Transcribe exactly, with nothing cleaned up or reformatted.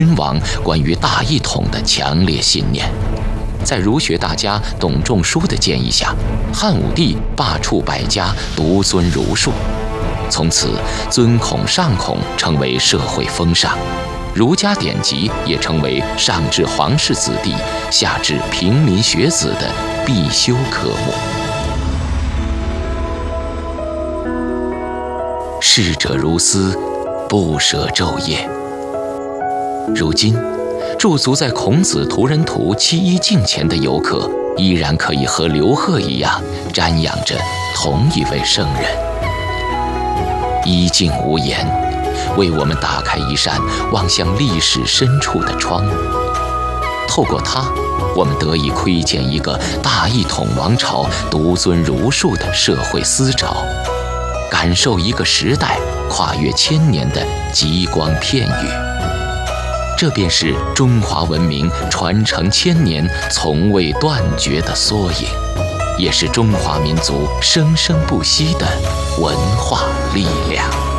君王关于大一统的强烈信念。在儒学大家董仲舒的建议下，汉武帝罢黜百家，独尊儒术。从此，尊孔尚孔成为社会风尚，儒家典籍也成为上至皇室子弟，下至平民学子的必修科目。逝者如斯，不舍昼夜。如今，驻足在孔子图人图七一镜前的游客，依然可以和刘贺一样瞻仰着同一位圣人。一镜无言，为我们打开一扇望向历史深处的窗。透过它，我们得以窥见一个大一统王朝独尊儒术的社会思潮，感受一个时代跨越千年的极光片羽。这便是中华文明传承千年从未断绝的缩影，也是中华民族生生不息的文化力量。